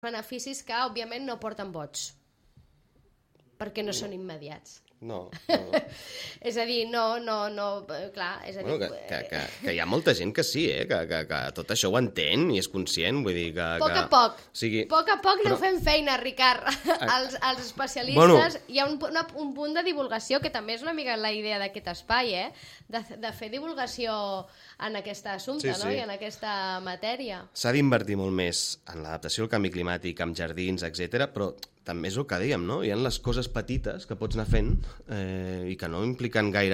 beneficis que, òbviament, no porten vots, perquè no són immediats. No. És a dir, no, clar, és a dir... Bueno, que hi ha molta gent que sí, que tot això ho entén i és conscient, vull dir que... Poc a poc, sigui... poc a poc aneu fent feina, Ricard. Els especialistes, hi ha un punt de divulgació, que també és una mica la idea d'aquest espai, de fer divulgació en aquest assumpte, no? I en aquesta matèria. S'ha d'invertir molt més en l'adaptació al canvi climàtic, amb jardins, etc. Però també és el que dèiem, no? Hi ha les coses petites que pots anar fent i que no impliquen gaire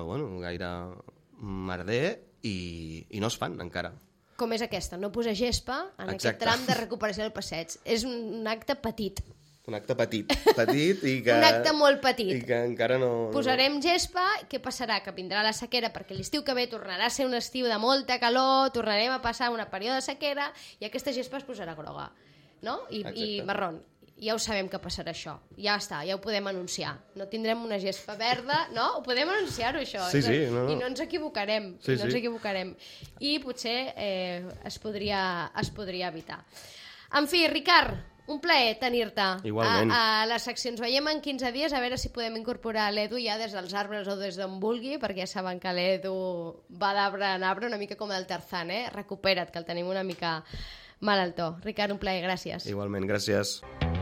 merder i no es fan encara. Com és aquesta, no posar gespa en aquest tram de recuperació del passeig. És un acte petit. Un acte petit i que... Un acte molt petit. I que encara no... Posarem gespa, què passarà? Que vindrà la sequera, perquè l'estiu que ve tornarà a ser un estiu de molta calor, tornarem a passar una període de sequera i aquesta gespa es posarà groga, no? I marrón. Ja ho sabem que passarà això. Ja està, ja ho podem anunciar. No tindrem una gespa verda, no? Ho podem anunciar-ho, això. Sí, no. I no ens equivocarem. Ens equivocarem. I potser es podria evitar. En fi, Ricard, un plaer tenir-te a les seccions. Veiem en 15 dies a veure si podem incorporar l'Edu ja des dels arbres o des d'on vulgui, perquè ja saben que l'Edu va d'arbre en arbre, una mica com el Tarzan, Recupera't, que el tenim una mica mal al to. Ricard, un plaer, gràcies. Igualment, gràcies.